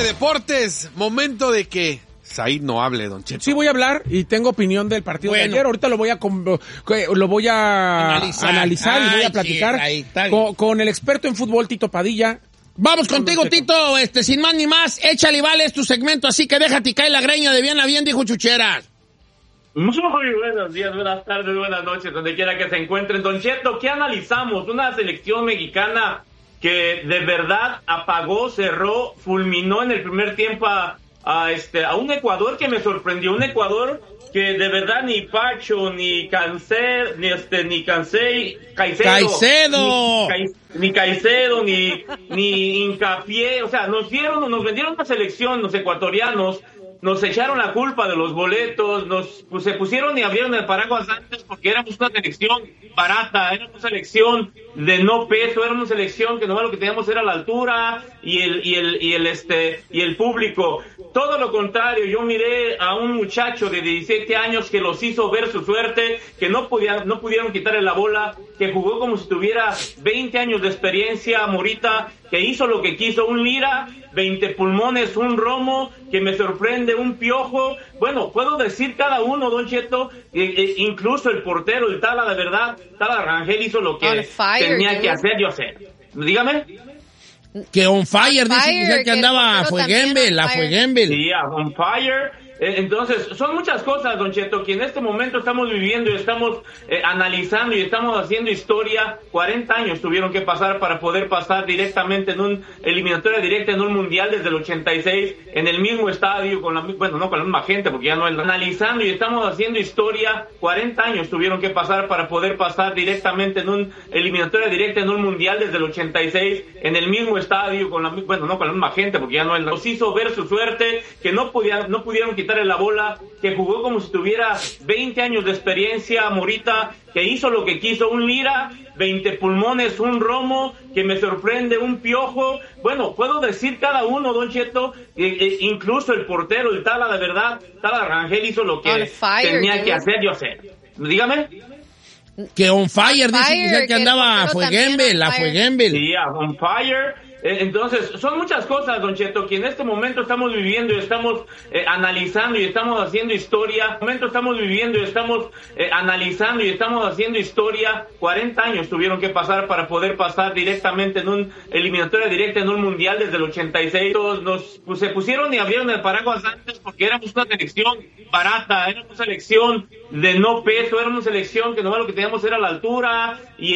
deportes, momento de que Said no hable, don Cheto. Sí voy a hablar y tengo opinión del partido de ayer. Ahorita lo voy a analizar y voy a platicar con el experto en fútbol, Tito Padilla. Vamos contigo, Tito, sin más ni más, échale, vale, es tu segmento, así que déjate caer la greña de bien a bien, dijo Chucheras. Muy buenos días, buenas tardes, buenas noches, donde quiera que se encuentren. Don Cheto, ¿qué analizamos? Una selección mexicana que de verdad apagó, cerró, fulminó en el primer tiempo a un Ecuador que me sorprendió, un Ecuador que de verdad ni Pacho, ni Caicedo, ni Hincapié, o sea, nos vendieron una selección, los ecuatorianos, nos echaron la culpa de los boletos, se pusieron y abrieron el paraguas antes porque éramos una selección barata, éramos una selección de no peso, éramos una selección que nomás lo que teníamos era la altura y el público. Todo lo contrario, yo miré a un muchacho de 17 años que los hizo ver su suerte, que no pudieron quitarle la bola, que jugó como si tuviera 20 años de experiencia, Morita, que hizo lo que quiso, un Lira, 20 pulmones, un Romo, que me sorprende, un Piojo. Bueno, puedo decir cada uno, don Cheto, incluso el portero, el Tala, de verdad, Tala Rangel hizo lo que tenía que hacer, yo sé. Dígame. Que on fire, dice que andaba a Fueguembel. Sí, on fire. Entonces, son muchas cosas, don Cheto, que en este momento estamos viviendo y estamos analizando y estamos haciendo historia. 40 años tuvieron que pasar para poder pasar directamente en un eliminatoria directa en un mundial desde el 86, en el mismo estadio, no con la misma gente, porque ya no es. Analizando y estamos haciendo historia. 40 años tuvieron que pasar para poder pasar directamente en un eliminatoria directa en un mundial desde el 86, en el mismo estadio, no con la misma gente, porque ya no es. Nos hizo ver su suerte, que no pudieron quitarle la bola, que jugó como si tuviera 20 años de experiencia, Morita, que hizo lo que quiso, un Lira, 20 pulmones, un Romo, que me sorprende, un Piojo. Bueno, puedo decir cada uno, don Cheto, incluso el portero, el Tala, de verdad, Tala Rangel hizo lo que tenía que hacer, yo sé. Dígame. Que on fire, dice que andaba a Fueguembel. Sí, on fire. Entonces, son muchas cosas, don Cheto, que en este momento estamos viviendo y estamos analizando y estamos haciendo historia. 40 años tuvieron que pasar para poder pasar directamente en un eliminatoria directa en un mundial desde el 86. Se pusieron y abrieron el paraguas antes porque éramos una selección barata, éramos una selección de no peso, éramos una selección que nomás lo que teníamos era la altura y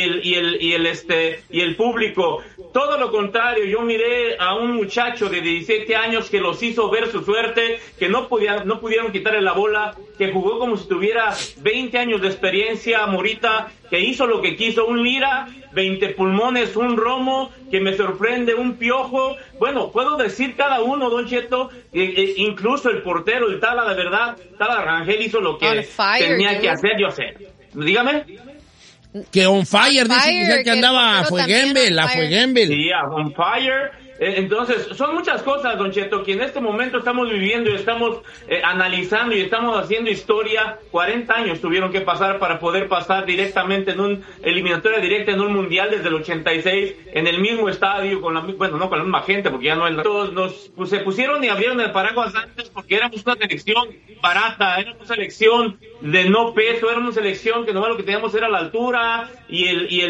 el público. Todo lo contrario, yo miré a un muchacho de 17 años que los hizo ver su suerte, que no pudieron quitarle la bola, que jugó como si tuviera 20 años de experiencia, Morita, que hizo lo que quiso, un Lira, 20 pulmones, un Romo, que me sorprende, un Piojo. Bueno, puedo decir cada uno, don Cheto, incluso el portero, el Tala, de verdad, Tala Rangel hizo lo que tenía que hacer, yo sé. Dígame. Que on fire, dice que andaba a Fueguembel. Sí, on fire. Entonces, son muchas cosas, don Cheto, que en este momento estamos viviendo y estamos analizando y estamos haciendo historia. 40 años tuvieron que pasar para poder pasar directamente en un eliminatoria directa en un mundial desde el 86, en el mismo estadio, no con la misma gente, porque ya no es. Se pusieron y abrieron el paraguas antes porque éramos una selección barata, éramos una selección de no peso, éramos una selección que nomás lo que teníamos era la altura y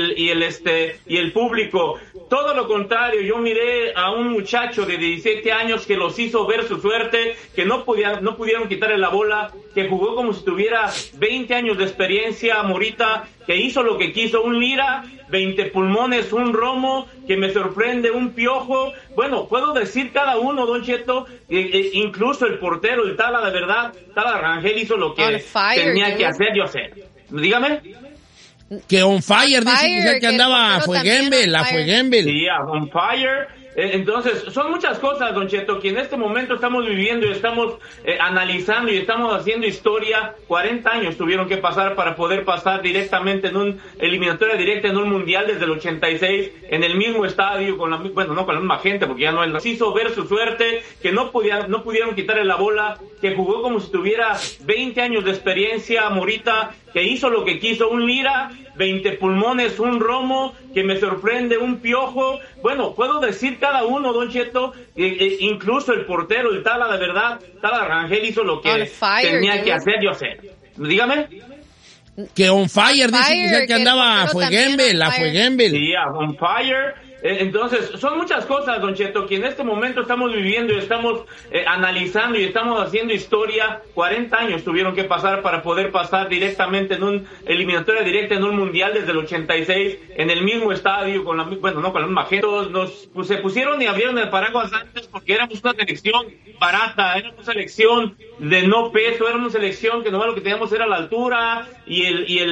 el público. Todo lo contrario, yo miré a un muchacho de 17 años que los hizo ver su suerte, que no pudieron quitarle la bola, que jugó como si tuviera 20 años de experiencia, Morita, que hizo lo que quiso, un Lira, 20 pulmones, un Romo, que me sorprende, un Piojo. Bueno, puedo decir cada uno, don Cheto, incluso el portero, el Tala, de verdad, Tala Rangel hizo lo que tenía que hacer, yo sé. Dígame. Que on fire, dice que andaba a Fueguembel. Sí, on fire. Entonces, son muchas cosas, don Cheto, que en este momento estamos viviendo y estamos analizando y estamos haciendo historia. 40 años tuvieron que pasar para poder pasar directamente en un eliminatoria directa en un mundial desde el 86, en el mismo estadio, no con la misma gente, porque ya no es. Nos hizo ver su suerte, que no pudieron quitarle la bola, que jugó como si tuviera 20 años de experiencia, Morita, que hizo lo que quiso, un Lira, 20 pulmones, un romo, que me sorprende, un piojo. Bueno, puedo decir cada uno, Don Cheto, incluso el portero, el Tala, de verdad, Tala Rangel hizo lo que tenía que hacer, yo sé. Dígame. Que on fire, dice que andaba a Fueguembel. Sí, on fire. Entonces, son muchas cosas, Don Cheto, que en este momento estamos viviendo y estamos analizando y estamos haciendo historia. 40 años tuvieron que pasar para poder pasar directamente en un eliminatoria directa en un mundial desde el 86, en el mismo estadio, con la misma gente. Se pusieron y abrieron el paraguas antes porque éramos una selección barata, éramos una selección de no peso, era una selección que nomás lo que teníamos era la altura y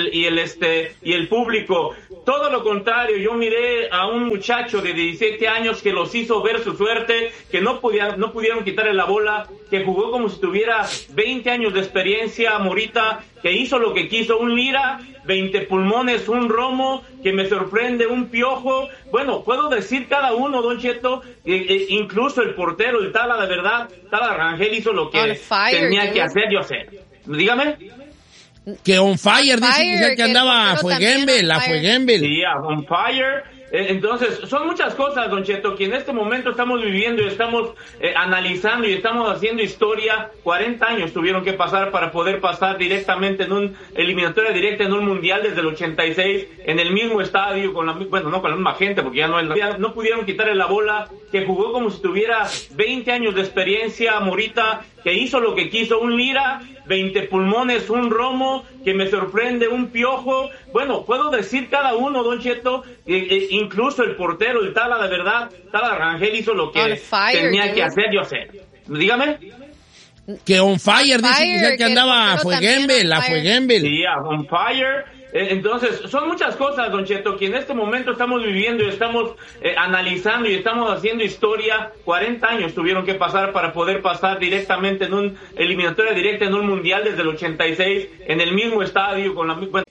el público. Todo lo contrario, yo miré a un muchacho de 17 años que los hizo ver su suerte, que no pudieron quitarle la bola, que jugó como si tuviera 20 años de experiencia, Morita, que hizo lo que quiso, un Lira, 20 pulmones, un romo, que me sorprende, un piojo. Bueno, puedo decir cada uno, Don Cheto, incluso el portero, el Tala, de verdad, Tala Rangel hizo lo que tenía que hacer, yo sé. Dígame. Que on fire, dice que andaba a Fueguembel. Sí, on fire. Entonces, son muchas cosas, Don Cheto, que en este momento estamos viviendo y estamos analizando y estamos haciendo historia. 40 años tuvieron que pasar para poder pasar directamente en un eliminatoria directa en un mundial desde el 86, en el mismo estadio, con la misma gente, porque ya no pudieron quitarle la bola, que jugó como si tuviera 20 años de experiencia, Morita, que hizo lo que quiso, un Lira, 20 pulmones, un romo, que me sorprende, un piojo. Bueno, puedo decir cada uno, Don Cheto, incluso el portero, el Tala, de verdad, Tala Rangel hizo lo que tenía que hacer, yo sé. Dígame. Que on fire, dice que andaba a Fueguembel. Sí, on fire. Entonces, son muchas cosas, Don Cheto, que en este momento estamos viviendo y estamos analizando y estamos haciendo historia. 40 años tuvieron que pasar para poder pasar directamente en un eliminatoria directa en un mundial desde el 86, en el mismo estadio, con la misma...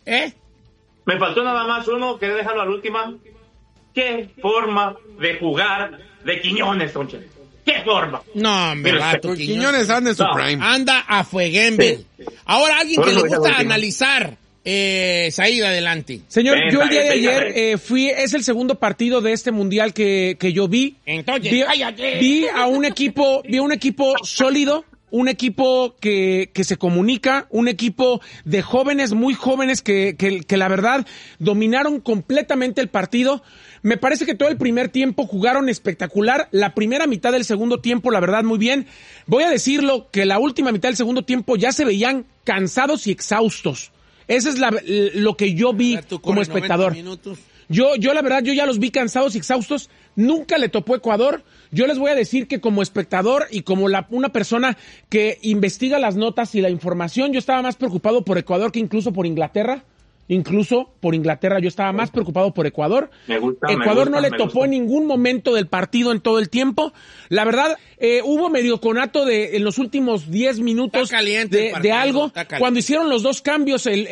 Me faltó nada más uno, quería dejarlo a la última. ¿Qué forma de jugar de Quiñones, Don Cheto? ¿Qué forma? No, hombre, vato, Quiñones anda en su prime. Anda a Fueguembel. Ahora, alguien que le gusta analizar... Said, adelante. Señor, yo el día de ayer es el segundo partido de este mundial que yo vi. Entonces, vi a un equipo sólido, un equipo que se comunica, un equipo de jóvenes, muy jóvenes que la verdad dominaron completamente el partido. Me parece que todo el primer tiempo jugaron espectacular. La primera mitad del segundo tiempo, la verdad, muy bien. Voy a decirlo que la última mitad del segundo tiempo ya se veían cansados y exhaustos. Esa es lo que yo vi como espectador. Yo la verdad, yo ya los vi cansados y exhaustos. Nunca le topó Ecuador. Yo les voy a decir que como espectador y como una persona que investiga las notas y la información, yo estaba más preocupado por Ecuador que incluso por Inglaterra. Yo estaba más preocupado por Ecuador. Ecuador no le topó en ningún momento del partido en todo el tiempo. La verdad, hubo medio conato en los últimos 10 minutos de algo. Cuando hicieron los dos cambios, el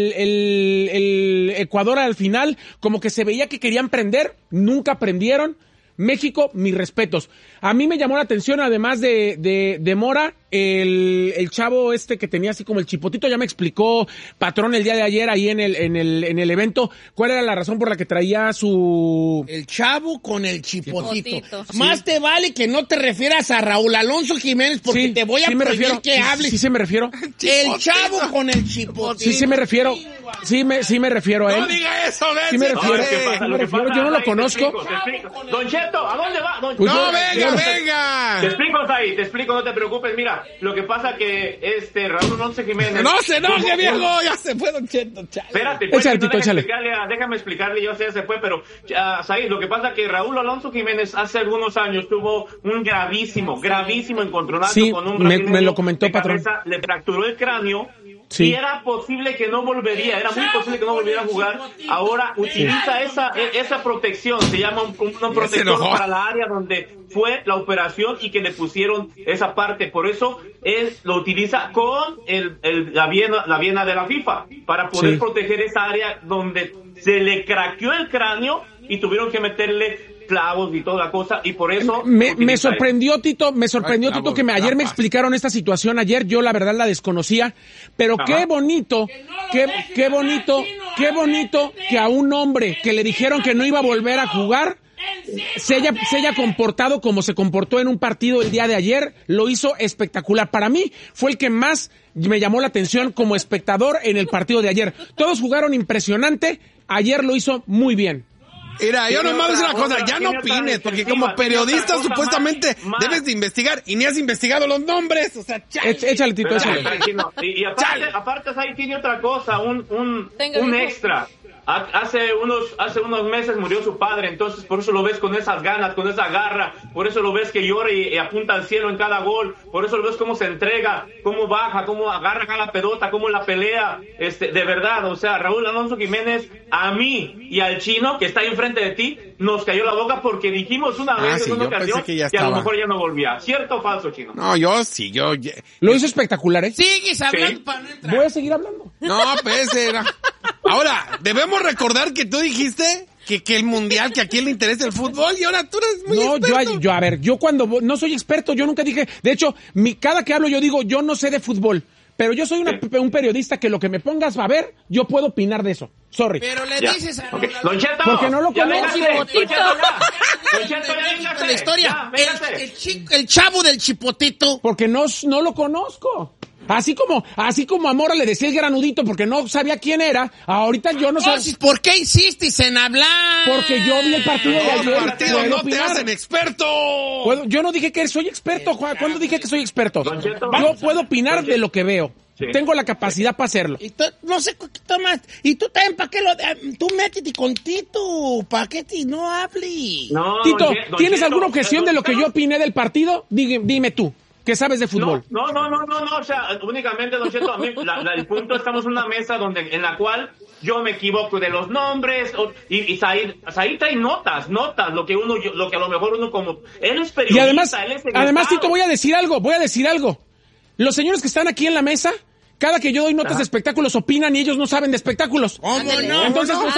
Ecuador al final, como que se veía que querían prender, nunca prendieron. México, mis respetos. A mí me llamó la atención, además de Mora, el chavo que tenía así como el chipotito, ya me explicó Patrón el día de ayer ahí en el evento, cuál era la razón por la que traía el chavo con el chipotito. Más sí. Te vale que no te refieras a Raúl Alonso Jiménez, porque te voy a prohibir que hables. Sí me refiero. El chavo con el chipotito. Sí me refiero. Sí me refiero a él. No diga eso, ¿ves? Sí me refiero. Yo no lo conozco. Don Cheto, ¿a dónde va? No, venga. Te explico, no te preocupes. Mira, lo que pasa que Raúl Alonso Jiménez... ¡No se enoje, viejo! Ya se fue, Don Cheto. Espérate, pues, déjame explicarle, yo sé, se fue, pero, Said, lo que pasa que Raúl Alonso Jiménez hace algunos años tuvo un gravísimo encontronazo con un me lo comentó, Patrón. Le fracturó el cráneo. Sí. Y era posible que no volvería, era muy posible que no volviera a jugar. Ahora utiliza esa protección, se llama un protector para la área donde fue la operación y que le pusieron esa parte. Por eso él lo utiliza con la Viena de la FIFA, para poder proteger esa área donde se le craqueó el cráneo y tuvieron que meterle esclavos y toda la cosa, y por eso... Me sorprendió, Tito, que ayer me explicaron esta situación. Ayer yo la verdad la desconocía, pero qué bonito que a un hombre que le dijeron que no iba a volver a jugar se haya comportado como se comportó en un partido el día de ayer. Lo hizo espectacular. Para mí fue el que más me llamó la atención como espectador en el partido de ayer. Todos jugaron impresionante. Ayer lo hizo muy bien. Mira, yo nomás voy a decir una cosa, ya no opines, porque como periodista supuestamente debes de investigar, y ni has investigado los nombres, o sea, échale, Tito, échale. Y aparte ahí tiene otra cosa, un extra. Hace unos meses murió su padre, entonces por eso lo ves con esas ganas, con esa garra, por eso lo ves que llora y apunta al cielo en cada gol, por eso lo ves cómo se entrega, cómo baja, cómo agarra cada pelota, cómo la pelea, de verdad, o sea, Raúl Alonso Jiménez, a mí y al Chino, que está ahí enfrente de ti, nos cayó la boca porque dijimos una vez en una ocasión que a lo mejor ya no volvía. ¿Cierto o falso, Chino? No, yo... Lo hizo espectacular, ¿eh? Sigues hablando para no entrar. Voy a seguir hablando. No, pues era... Ahora, debemos recordar que tú dijiste que el mundial, que a quién le interesa el fútbol, y ahora tú eres muy experto. Yo cuando no soy experto, yo nunca dije, de hecho, cada que hablo yo digo, yo no sé de fútbol, pero yo soy un periodista que lo que me pongas a ver, yo puedo opinar de eso. Sorry. Pero le dices a Don Cheto, porque no lo conozco. La historia, el chavo del Chipotito. Porque no lo conozco. Así como a Mora le decía el granudito porque no sabía quién era, ahorita yo no sé. ¿Por qué insistes en hablar? Porque yo vi el partido de ayer. No te hacen experto. Yo no dije que soy experto, Juan. ¿Cuándo dije que soy experto? Yo puedo opinar de lo que veo. Sí. Tengo la capacidad para hacerlo. Y no sé qué más. Y tú también, ¿para qué tú métete con Tito? ¿Para qué no hables? No, Tito, ¿tienes alguna objeción de lo que yo opiné del partido? Dime tú. ¿Qué sabes de fútbol? No, o sea, únicamente, Don Cheto, a mí, el punto, estamos en una mesa en la cual yo me equivoco de los nombres, y Said trae notas, lo que a lo mejor uno como, él es periodista, y además, Tito, voy a decir algo. Los señores que están aquí en la mesa, cada que yo doy notas de espectáculos opinan y ellos no saben de espectáculos. ¿Cómo no? Entonces no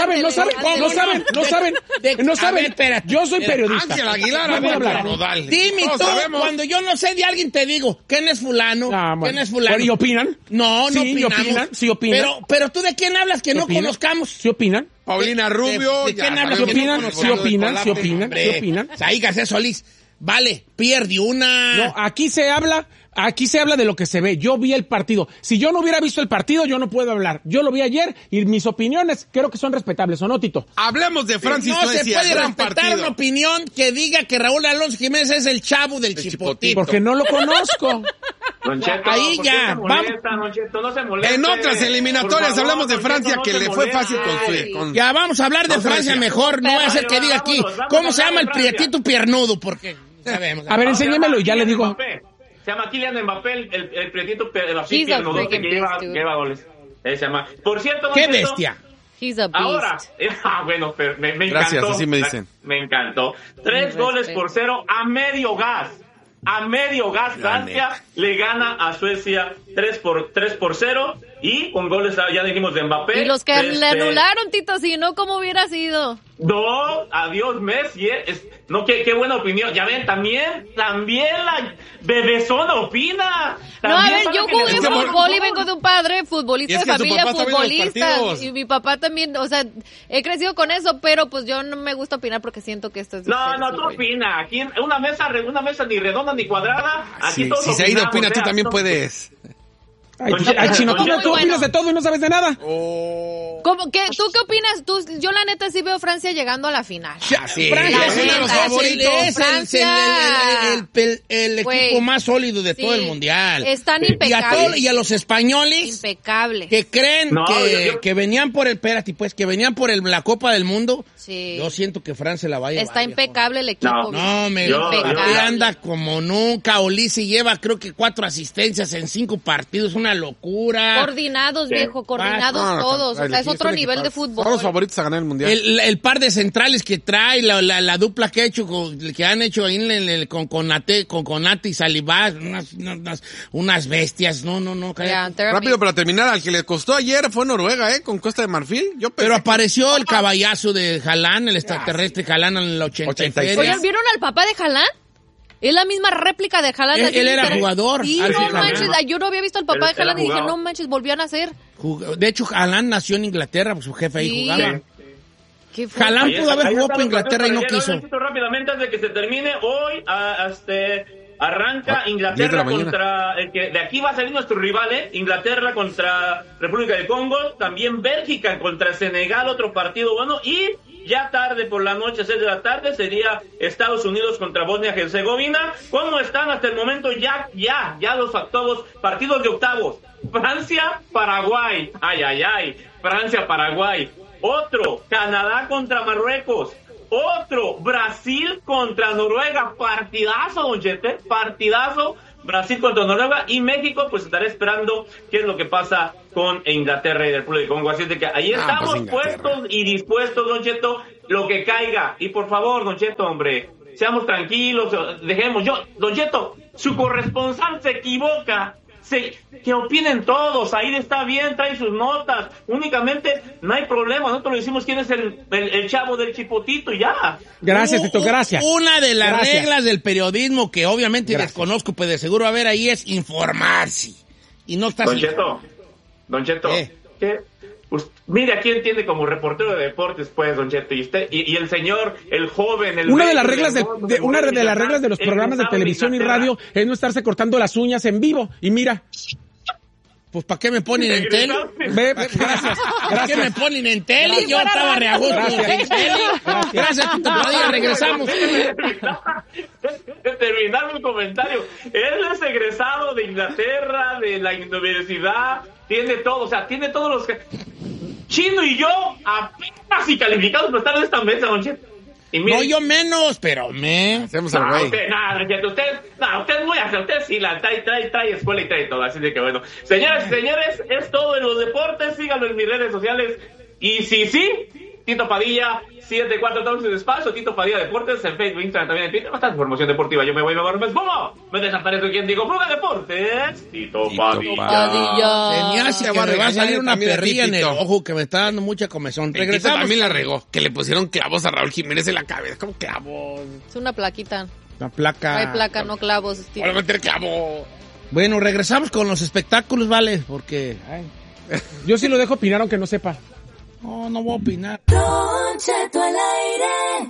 saben. Espérate. Yo soy periodista. Ángel Aguilar, dime tú, cuando yo no sé de alguien te digo, ¿quién es fulano? ¿Quién es fulano? ¿Y opinan? No opinamos. Sí opinan. Pero tú, ¿de quién hablas que no conozcamos? ¿Sí opinan? Paulina Rubio. ¿De quién hablas? ¿Sí opinan? Ahí García Solís. Vale, pierde una... No, aquí se habla de lo que se ve. Yo vi el partido. Si yo no hubiera visto el partido, yo no puedo hablar. Yo lo vi ayer y mis opiniones creo que son respetables, ¿o no, Tito? Hablemos de Francia y Suecia. No se puede respetar una opinión que diga que Raúl Alonso Jiménez es el chavo del Chipotito. Porque no lo conozco. Don Cheto, ahí ya. Vamos. Don Cheto, no se moleste. En otras eliminatorias hablamos de Francia, que le fue fácil con... Ya vamos a hablar de Francia mejor. No voy a hacer que diga aquí. ¿Cómo se llama el prietito piernudo? Porque... sabemos. A ver, enséñamelo y ya le digo. Se llama Kylian Mbappé, el prietito piernudo que lleva goles. Se llama. Por cierto, ¡qué bestia! He's a beast. Ahora, bueno, pero me encantó. Gracias, así me dicen. Me encantó. 3-0 a medio gas. A medio gas, Francia le gana a Suecia 3-0 y con goles, ya dijimos, de Mbappé. Y los que le anularon, Tito, si no, ¿cómo hubiera sido? No, adiós Messi. No, qué buena opinión. Ya ven, también la bebezona opina. No, a ver, yo jugué fútbol y vengo de un padre futbolista, de familia futbolista. Y mi papá también, o sea, he crecido con eso, pero pues yo no me gusta opinar porque siento que esto es... No, tú opina. Aquí una mesa ni redonda ni cuadrada. Aquí todos si Said opina, tú también puedes... Ay, Chino, tú opinas de todo y no sabes de nada. ¿Cómo, ¿tú qué opinas? Yo la neta sí veo Francia llegando a la final. Francia es uno de los favoritos. Es el equipo más sólido de todo el mundial. Están impecables. Y a los españoles. Impecable. Que creen que venían por la Copa del Mundo. Sí. Yo siento que Francia la va a llevar. Está impecable el equipo. Impecable. Anda como nunca. Olise lleva creo que 4 asistencias en 5 partidos. Una locura. Coordinados, viejo, coordinados todos. O sea, es otro nivel de fútbol. Son los favoritos a ganar el mundial. El par de centrales que trae, la dupla que han hecho ahí con Nate y Saliba, unas bestias. No. Rápido para terminar, al que le costó ayer fue Noruega, con Costa de Marfil. Pero apareció el caballazo de Haaland, el extraterrestre Haaland en el 86. Oigan, ¿vieron al papá de Haaland? Es la misma réplica de Haaland. Él era jugador. Sí, no manches, yo no había visto al papá de Haaland y dije, no manches, volvió a nacer. De hecho, Haaland nació en Inglaterra, pues su jefe ahí jugaba. Haaland pudo haber jugado por Inglaterra y no quiso. Rápidamente, antes de que se termine, hoy arranca Inglaterra contra el que de aquí va a salir nuestro rival, Inglaterra contra República del Congo, también Bélgica contra Senegal, otro partido bueno, y ya tarde por la noche, 6 de la tarde, sería Estados Unidos contra Bosnia-Herzegovina. ¿Cómo están hasta el momento? Ya los todos partidos de octavos. Francia-Paraguay. Ay. Francia-Paraguay. Otro, Canadá contra Marruecos. Otro, Brasil contra Noruega. Partidazo, don Chete. Partidazo. Brasil contra Noruega. Y México, pues estaré esperando qué es lo que pasa con Inglaterra y el República del Congo. Así es de que ahí estamos puestos y dispuestos, don Cheto, lo que caiga. Y por favor, don Cheto, hombre, seamos tranquilos, dejemos. Don Cheto, su corresponsal se equivoca. Que opinen todos, ahí está bien, trae sus notas, únicamente no hay problema, nosotros le decimos quién es el chavo del Chipotito y ya. Gracias, Tito, gracias. Una de las reglas del periodismo que obviamente desconozco, pues de seguro va a haber ahí es informarse. Y no está Don Cheto, ¿qué? Mire, aquí entiende como reportero de deportes, pues, don Cheto, y el señor, el joven, una de las reglas de los programas de televisión y radio es no estarse cortando las uñas en vivo. Y mira, pues ¿para qué me ponen en tele? Gracias. ¿Para qué me ponen en tele? Yo estaba re a gusto en tele. Gracias, Tito Padilla, regresamos. Terminar mi comentario. Él es egresado de Inglaterra, de la universidad, tiene todo, tiene todos los... Chino y yo apenas y calificados para estar en esta mesa, don Cheto. No, yo menos, pero hacemos al güey. Usted es muy usted sí trae escuela y trae todo, así de que bueno. Señoras y señores, es todo en los deportes, síganlo en mis redes sociales. Y sí, Tito Padilla, 74 de espacio, Tito Padilla Deportes, en Facebook, Instagram, también en Twitter, bastante información deportiva. Yo me voy a ver más. ¿Cómo? Me desaparezco quien digo, Fuga Deportes, Tito Padilla. Se me hace que me va a salir una perrilla en el ojo que me está dando mucha comezón. Regresamos. También la regó, que le pusieron clavos a Raúl Jiménez en la cabeza. ¿Cómo clavos? Es una plaquita. Una placa. Hay placa, no clavos. Para meter clavo. Bueno, regresamos con los espectáculos, ¿vale? Porque... yo sí lo dejo opinar aunque no sepa. No voy a opinar. Don Cheto al aire.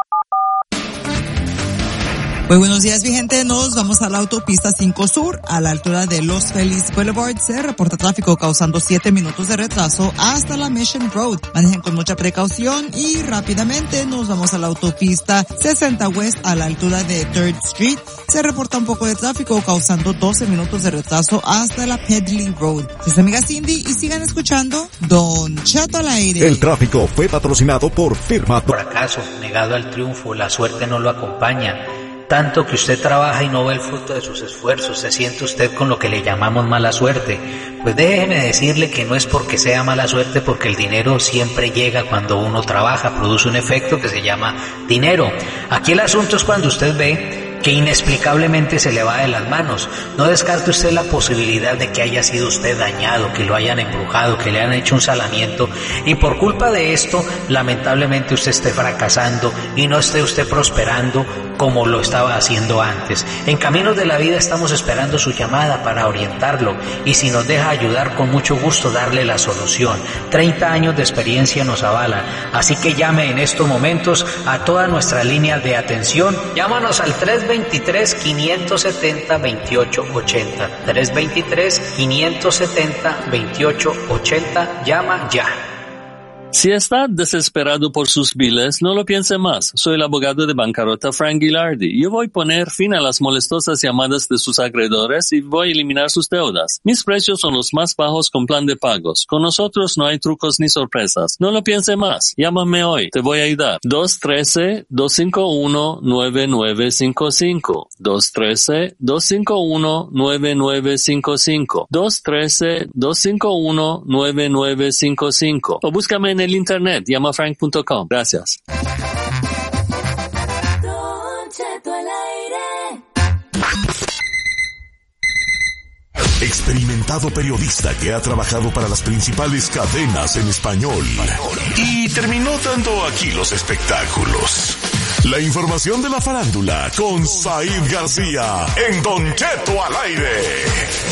Muy buenos días, mi gente. Nos vamos a la autopista 5 Sur, a la altura de Los Feliz Boulevard. Se reporta tráfico causando 7 minutos de retraso hasta la Mission Road. Manejen con mucha precaución y rápidamente nos vamos a la autopista 60 West, a la altura de 3rd Street. Se reporta un poco de tráfico causando 12 minutos de retraso hasta la Pedley Road. Es amiga Cindy y sigan escuchando Don Cheto al aire. El tráfico fue patrocinado por Firma. Por acaso, negado al triunfo, la suerte no lo acompaña. Tanto que usted trabaja y no ve el fruto de sus esfuerzos, se siente usted con lo que le llamamos mala suerte. Pues déjeme decirle que no es porque sea mala suerte, porque el dinero siempre llega cuando uno trabaja, produce un efecto que se llama dinero. Aquí el asunto es cuando usted ve que inexplicablemente se le va de las manos. No descarte usted la posibilidad de que haya sido usted dañado, que lo hayan embrujado, que le hayan hecho un salamiento y por culpa de esto, lamentablemente usted esté fracasando y no esté usted prosperando como lo estaba haciendo antes. En Caminos de la Vida estamos esperando su llamada para orientarlo y si nos deja ayudar, con mucho gusto darle la solución. 30 años de experiencia nos avalan, así que llame en estos momentos a toda nuestra línea de atención. Llámanos al 323-570-2880. 323-570-2880. Llama ya. Si está desesperado por sus biles, no lo piense más. Soy el abogado de bancarrota Frank Ghilardi. Yo voy a poner fin a las molestosas llamadas de sus acreedores y voy a eliminar sus deudas. Mis precios son los más bajos con plan de pagos. Con nosotros no hay trucos ni sorpresas. No lo piense más. Llámame hoy. Te voy a ayudar. 213-251-9955. 213-251-9955. 213-251-9955. O búscame en el internet, llamafrank.com. Gracias. Experimentado periodista que ha trabajado para las principales cadenas en español y terminó dando aquí los espectáculos. La información de la farándula con Said García en Don Cheto al aire.